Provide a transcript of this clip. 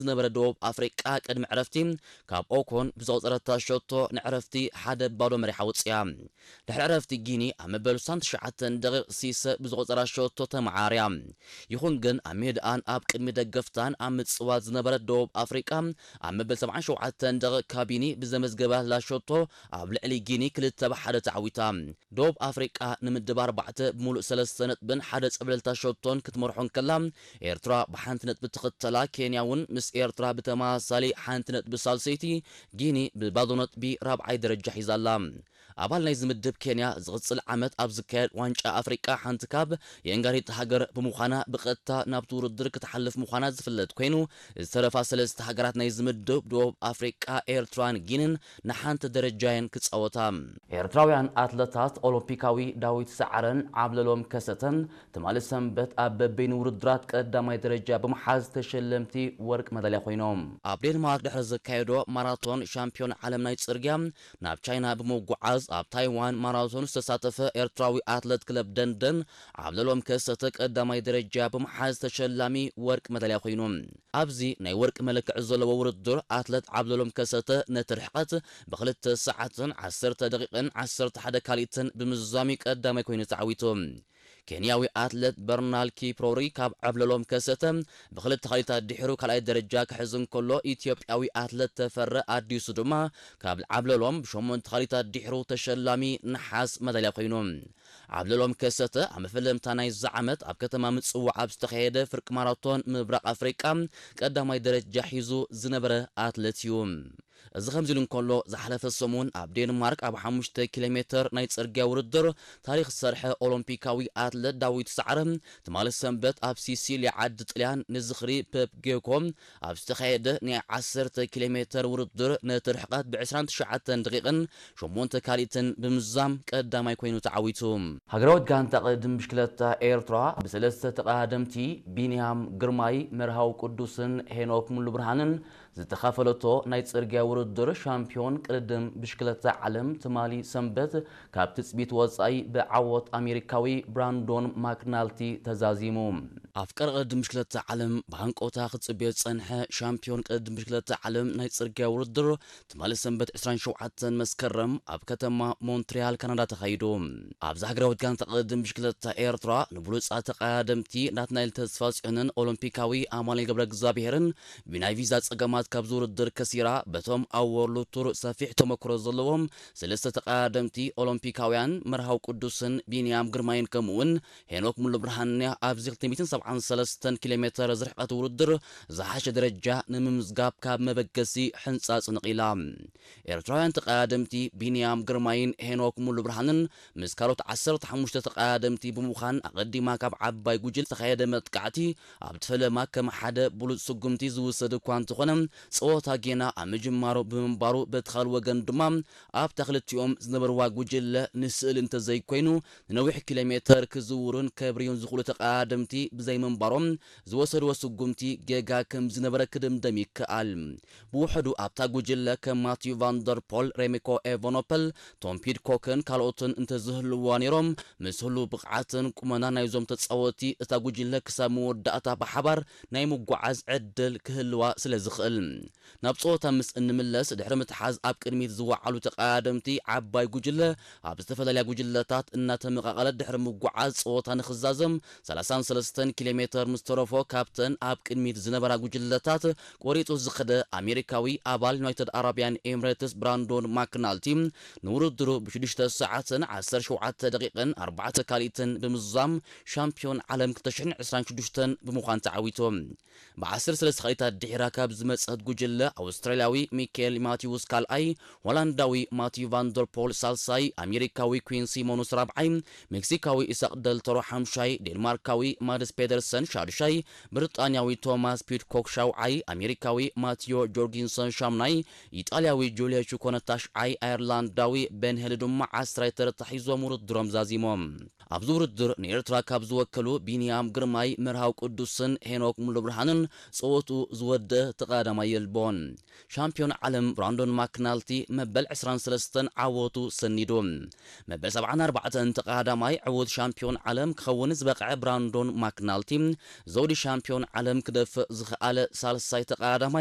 ዝነበረ ደቡብ ኣፍሪቃ ቅድሚ ዕረፍቲ ካብ ኦኮን ብዘውፀረታ ሸቶ ንዕረፍቲ ሓደ ባዶ መሪሓ ውፅያ ድሕሪ ዕረፍቲ ጊኒ ኣብ መበል 69 ደቂቕ ሲሰ ብዘውፀራ ሸቶ ተመዓርያ ይኹን ግን ኣብ ሜድኣን ኣብ ቅድሚ ደገፍታን ኣብ ምፅዋት ዝነበረ ደቡብ ኣፍሪቃ ኣብ መበል 77 ደቂቕ ካቢኒ ብዘመዝገባ ላሸቶ ኣብ ልዕሊ ጊኒ 2-1 ተዓዊታ ደቡብ ኣፍሪቃ ንምድብ 4 ብሙሉእ 3 ነጥብን ሓደ ፀብለልታ ሸቶን ክትመርሖን ከላ ኤርትራ ብሓንቲ ነጥቢ ትኽተላ ኬንያ እውን ምስ ኤርትራ ብተመሳሳሊ ሓንቲ ነጥቢ ሳልሰይቲ ጊኒ ብባዶ ነጥቢ ራብዓይ ደረጃ ሒዛላ ኣባል ናይ ዝምድብ ኬንያ ዝቕፅል ዓመት ኣብ ዝካየድ ዋንጫ ኣፍሪቃ ሓንቲ ካብ የእንጋሪት ሃገር ብምዃና ብቐጥታ ናብቲ ውድድር ክትሓልፍ ምዃና ዝፍለጥ ኮይኑ ዝተረፋ ሰለስተ ሃገራት ናይ ዝምድብ ደቡብ ኣፍሪቃ ኤርትራን ጊኒን ንሓንቲ ደረጃየን ክፃወታ ኤርትራውያን ኣትለታት ኦሎምፒካዊ ዳዊት ሰዓረን ዓብለሎም ከሰተን ትማሊ ሰንበት ኣብ በበይኒ ውድድራት ቀዳማይ ደረጃ ብምሓዝ ተሸለምቲ ወርቅ መዳልያ ኮይኖም ኣብ ዴንማርክ ድሕሪ ዘካየዶ ማራቶን ሻምፒዮን ዓለም ናይ ፅርግያ ናብ ቻይና ብምጉዓዝ ኣብ ታይዋን ማራቶን ዝተሳተፈ ኤርትራዊ ኣትሌት ክለብ ደንደን ዓብለሎም ከሰተ ቀዳማይ ደረጃ ብምሓዝ ተሸላሚ ወርቅ መዳልያ ኮይኑ ኣብዚ ናይ ወርቂ መለክዕ ዘለዎ ውድድር ኣትሌት ዓብለሎም ከሰተ ነቲ ርሕቀት ብ2 ሰዓትን 10 ደቂቕን 11 ካሊትን ብምዛሚ ቀዳማይ ኮይኑ ተዓዊቱ ኬንያዊ ኣትሌት በርናል ኪፕሮሪ ካብ ዓብለሎም ከሰተ ብክልተ ካሊታት ድሕሩ ካልኣይ ደረጃ ክሕዝን ከሎ ኢትዮጵያዊ ኣትሌት ተፈረ ኣዲሱ ድማ ካብ ዓብለሎም ብ8 ካሊታት ድሕሩ ተሸላሚ ነሓስ መዳልያ ኮይኑ ዓብለሎም ከሰተ ኣብ መፈለምታ ናይ ዓመት ኣብ ከተማ ምጽዋዕ ኣብ ዝተኻየደ ፍርቂ ማራቶን ምብራቕ ኣፍሪቃ ቀዳማይ ደረጃ ሒዙ ዝነበረ ኣትሌት እዩ እዚ ከምዚ ኢሉ እንከሎ ዝሓለፈ ሰሙን ኣብ ዴንማርክ ኣብ 5 ኪሎ ሜትር ናይ ጽርግያ ውድድር ታሪክ ዝሰርሐ ኦሎምፒካዊ ኣትሌት ዳዊት ሰዓረ ትማሊ ሰንበት ኣብ ሲሲልያ ዓዲ ጣልያን ንዝኽሪ ፔፕ ጌኮም ኣብ ዝተኻየደ ናይ 10 ኪሎ ሜትር ውድድር ነቲ ርሕቀት ብ29 ደቂቕን 8 ካሊትን ብምዛም ቀዳማይ ኮይኑ ተዓዊቱ ሃገራዊት ጋንታ ቅድም ብሽክለታ ኤርትራ ብሰለስተ ተቐዳደምቲ ቢንያም ግርማይ መርሃው ቅዱስን ሄኖክ ሙሉ ብርሃንን ዝተኻፈለቶ ናይ ጽርግያ ውድድር ሻምፒዮን ቅድም ብሽክለታ ዓለም ትማሊ ሰንበት ካብ ትጽቢት ወጻኢ ብዓወት ኣሜሪካዊ ብራንዶን ማክናልቲ ተዛዚሙ ኣፍቀር ቅድም ብሽክለታ ዓለም ብሃንቆታ ክጽበዮ ዝጸንሐ ሻምፒዮን ቅድም ብሽክለታ ዓለም ናይ ጽርግያ ውድድር ትማሊ ሰንበት 27 መስከረም ኣብ ከተማ ሞንትሪያል ካናዳ ተኻይዱ ኣብዚ ሃገራዊት ጋንታ ቅድም ብሽክለታ ኤርትራ ንብሉጻት ተቐዳደምቲ ናትናኤል ተስፋጽዮንን ኦሎምፒካዊ ኣማኑኤል ገብረ እግዚአብሔርን ብናይ ቪዛ ጸገማት ካብ ዝውድድር ከሲራ በቶም ኣብ ወርልድ ቱር ሰፊሕ ተመክሮ ዘለዎም ሰለስተ ተቐዳደምቲ ኦሎምፒካውያን መርሃው ቅዱስን ቢንያም ግርማይን ከምኡውን ሄኖክ ሙሉ ብርሃን ኣብዚ 273 ኪሎ ሜትር ዝርሕቀት ውድድር ዝሓሸ ደረጃ ንምምዝጋብ ካብ መበገሲ ሕንጻጽ ንቂላ ኤርትራውያን ተቐዳደምቲ ቢንያም ግርማይን ሄኖክ ሙሉ ብርሃንን ምስ ካልኦት 15 ተቐዳደምቲ ብምዃን ኣቐዲማ ካብ ዓባይ ጉጅለ ዝተኻየደ መጥቃዕቲ ኣብ ተፈለማ ከም ሓደ ብሉጽ ስጉምቲ ዝውሰድ እኳ እንተኾነ ፀወታ ጌና ኣብ ምጅማሮ ብምንባሩ በትኻል ወገን ድማ ኣብ ተኽልቲኦም ዝነበርዋ ጉጅለ ንስእል እንተዘይኮይኑ ንነዊሕ ኪሎ ሜትር ክዝውሩን ከብርዩን ዝኽእሉ ተቐዳደምቲ ብዘይ ምንባሮም ዝወሰድዎ ስጉምቲ ጌጋ ከም ዝነበረ ክድምደም ይከኣል ብውሕዱ ኣብታ ጉጅለ ከም ማቲዩ ቫንደርፖል ሬሚኮ ኤቨኖፐል ቶም ፒድኮክን ካልኦትን እንተዝህልዋ ነይሮም ምስ ህሉ ብቕዓትን ቁመና ናይዞም ተፃወቲ እታ ጉጅለ ክሳብ መወዳእታ ብሓባር ናይ ምጓዓዝ ዕድል ክህልዋ ስለ ዝኽእል ናብ ፀወታ ምስ እንምለስ ድሕሪ ምትሓዝ ኣብ ቅድሚት ዝወዓሉ ተቐዳደምቲ ዓባይ ጉጅለ ኣብ ዝተፈላለያ ጉጅለታት እናተመቓቐለት ድሕሪ ምጓዓዝ ፀወታ ንኽዛዘም 33 ኪሎ ሜትር ምስ ተረፎ ካብተን ኣብ ቅድሚት ዝነበራ ጉጅለታት ቆሪጡ ዝኸደ ኣሜሪካዊ ኣባል ዩናይትድ ኣረብያን ኤምሬትስ ብራንዶን ማክናልቲ ንውድድሩ ብ6 ሰዓትን 17 ደቂቕን 4 ካሊትን ብምዛም ሻምፒዮን ዓለም 2026 ብምዃን ተዓዊቶም ብ13 ካሊታት ድሕራ ካብ ዝመጸት ጉጅለ ኣውስትራልያዊ ሚካኤል ማቲውስ ካልኣይ ሆላንዳዊ ማቲዩ ቫንደርፖል ሳልሳይ ኣሜሪካዊ ኩዊንሲ ሞኑስ ራብዓይ ሜክሲካዊ ኢሳቅ ደልተሮ ሓምሻይ ዴንማርካዊ ማድስ ፔደርሰን ሻድሻይ ብሪጣንያዊ ቶማስ ፒድኮክ ሻውዓይ ኣሜሪካዊ ማቲዮ ጆርጊንሰን ሻምናይ ኢጣልያዊ ጁልያ ቹኮነ ታሽዓይ ኣየርላንዳዊ ቤን ሄሊ ድማ 10 ተረታሒዞም ውድድሮም ዛዚሞም ኣብዚ ውድድር ንኤርትራ ካብ ዝወከሉ ቢንያም ግርማይ መርሃው ቅዱስን ሄኖክ ሙሉ ብርሃንን ፀወቱ ዝወድእ ተቐዳማይ የልቦን ሻምፒዮን ዓለም ብራንዶን ማክናልቲ መበል 23 ዓወቱ ሰኒዱ መበል 74 ተቐዳማይ ዕውት ሻምፒዮን ዓለም ክኸውን ዝበቕዐ ብራንዶን ማክናልቲ መዓልቲ ዘውዲ ሻምፒዮን ዓለም ክደፍእ ዝኽኣለ ሳልሳይ ተቐዳዳማይ